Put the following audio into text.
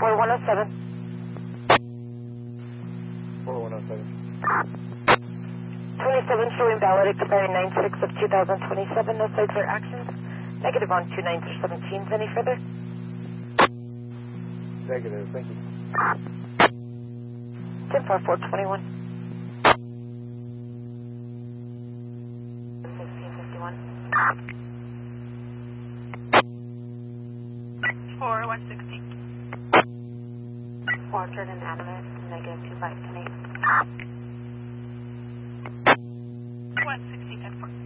4107. 4107. 27 showing valid expiring 9/6 of 2027. No sites or actions. Negative on 29 through 17. Any further? Negative, thank you. 10-4-4-21. 1651. 4160. Orchard and Animate, negative 25 to 8. 160 10-4.